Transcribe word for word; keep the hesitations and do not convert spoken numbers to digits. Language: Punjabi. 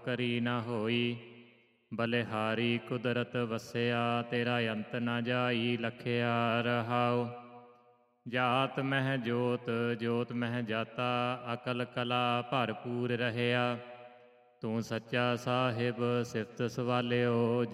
ਕਰੀ ਨਾ ਹੋਈ। ਬਲਿਹਾਰੀ ਕੁਦਰਤ ਵਸਿਆ, ਤੇਰਾ ਅੰਤ ਨਾ ਜਾਈ ਲਖਿਆ ਰਹਾਉ। ਜਾਤ ਮਹਿ ਜੋਤ, ਜੋਤ ਮਹਿ ਜਾਤਾ, ਅਕਲ ਕਲਾ ਭਰਪੂਰ ਰਹਿਆ। ਤੂੰ ਸੱਚਾ ਸਾਹਿਬ ਸਿਫਤ ਸਵਾਲਿਓ।